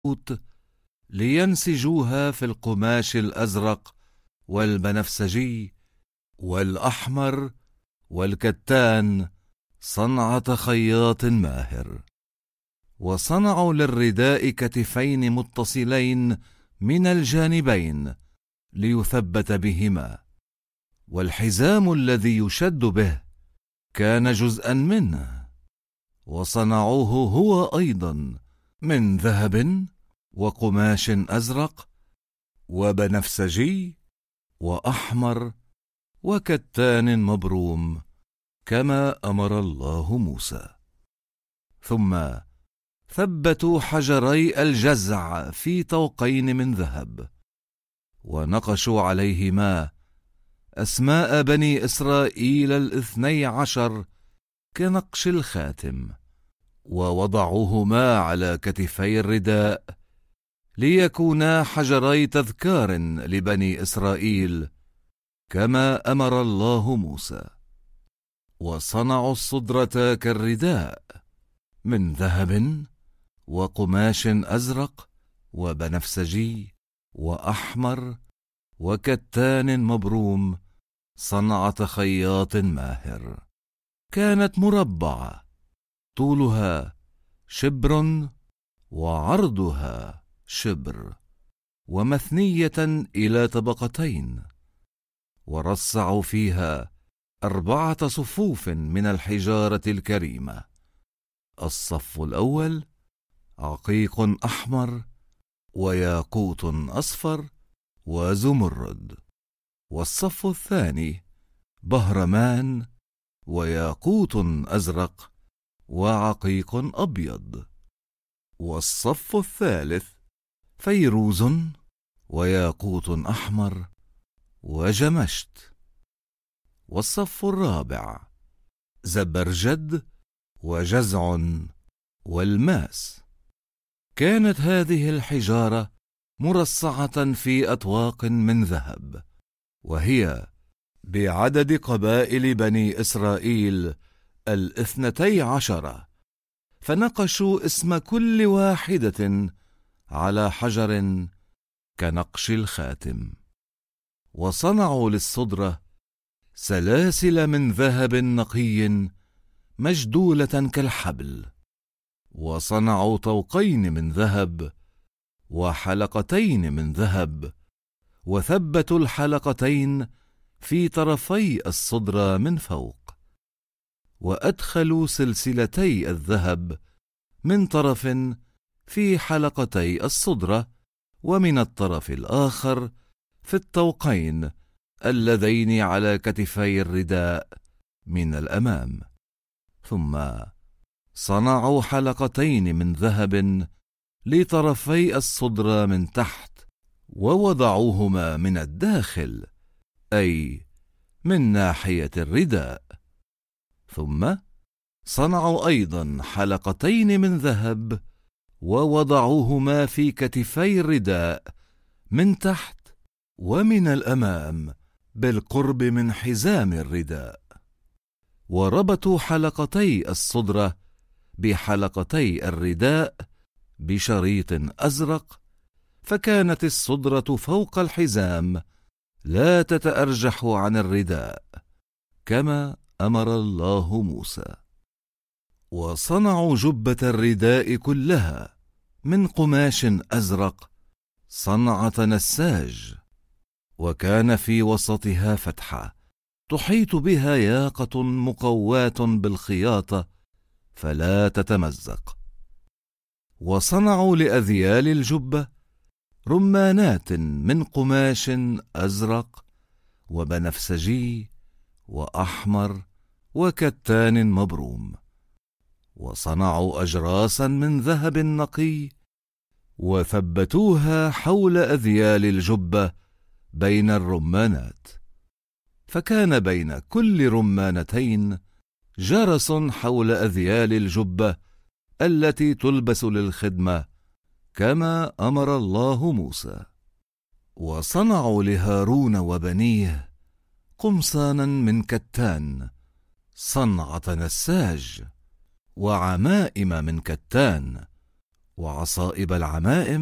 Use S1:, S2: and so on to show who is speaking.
S1: لينسجوها في القماش الأزرق والبنفسجي والأحمر والكتان صنعة خياط ماهر. وصنعوا للرداء كتفين متصلين من الجانبين ليثبت بهما، والحزام الذي يشد به كان جزءا منه، وصنعوه هو أيضا من ذهب وقماش أزرق وبنفسجي وأحمر وكتان مبروم كما أمر الله موسى. ثم ثبتوا حجري الجزع في طوقين من ذهب، ونقشوا عليهما أسماء بني إسرائيل 12 كنقش الخاتم، ووضعوهما على كتفي الرداء ليكونا حجري تذكار لبني إسرائيل كما أمر الله موسى. وصنعوا الصدرة كالرداء من ذهب وقماش أزرق وبنفسجي وأحمر وكتان مبروم صنعة خياط ماهر. كانت مربعة، طولها شبر وعرضها شبر، ومثنية إلى طبقتين، ورصعوا فيها 4 صفوف من الحجارة الكريمة. الصف الأول عقيق أحمر وياقوت أصفر وزمرد، والصف الثاني بهرمان وياقوت أزرق وعقيق أبيض، والصف الثالث فيروز وياقوت أحمر وجمشت، والصف الرابع زبرجد وجزع والماس. كانت هذه الحجارة مرصعة في أطواق من ذهب، وهي بعدد قبائل بني إسرائيل 12، فنقشوا اسم كل واحدة على حجر كنقش الخاتم. وصنعوا للصدرة سلاسل من ذهب نقي مجدولة كالحبل، وصنعوا طوقين من ذهب وحلقتين من ذهب، وثبتوا الحلقتين في طرفي الصدرة من فوق، وأدخلوا سلسلتي الذهب من طرف في حلقتي الصدرة، ومن الطرف الآخر في الطوقين اللذين على كتفي الرداء من الأمام. ثم صنعوا حلقتين من ذهب لطرفي الصدرة من تحت، ووضعوهما من الداخل، أي من ناحية الرداء. ثم صنعوا أيضا حلقتين من ذهب ووضعوهما في كتفي الرداء من تحت ومن الأمام بالقرب من حزام الرداء. وربطوا حلقتي الصدرة بحلقتي الرداء بشريط أزرق، فكانت الصدرة فوق الحزام لا تتأرجح عن الرداء كما أمر الله موسى. وصنعوا جبة الرداء كلها من قماش أزرق صنعة نساج، وكان في وسطها فتحة تحيط بها ياقة مقواة بالخياطة فلا تتمزق. وصنعوا لأذيال الجبة رمانات من قماش أزرق وبنفسجي وأحمر وكتان مبروم، وصنعوا أجراسا من ذهب نقي، وثبتوها حول أذيال الجبة بين الرمانات، فكان بين كل رمانتين جرس حول أذيال الجبة التي تلبس للخدمة كما أمر الله موسى. وصنعوا لهارون وبنيه قمصانا من كتان صنعة نساج، وعمائم من كتان، وعصائب العمائم